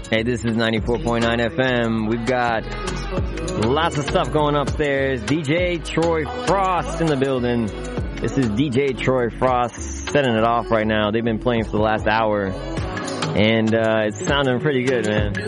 Hey, this is 94.9 FM. We've got lots of stuff going upstairs. DJ Troy Frost in the building. This is DJ Troy Frost setting it off right now. They've been playing for the last hour, and it's sounding pretty good, man.